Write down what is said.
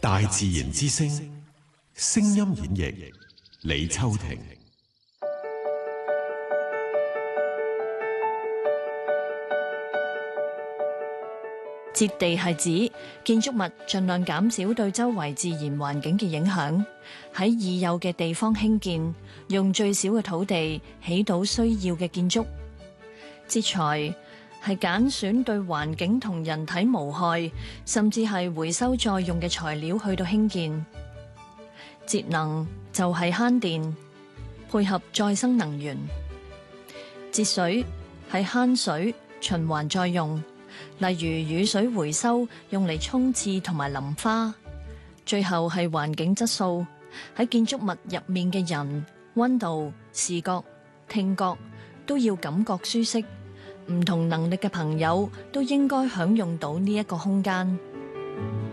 大自然之聲，聲音演繹，李秋婷。 接地係指建築物盡量減少對周圍自然環境嘅影響，喺已有嘅地方興建，用最少嘅土地起到需要嘅建築。節材係揀選對環境同人體無害，甚至係回收再用嘅材料去到興建。節能就係慳電，配合再生能源。節水係慳水，循環再用。例如雨水回收用嚟沖廁同埋淋花。最後係環境質素，喺建築物入面嘅人、溫度、視覺、聽覺都要感覺舒適。唔同能力嘅朋友都應該享用到呢一個空間。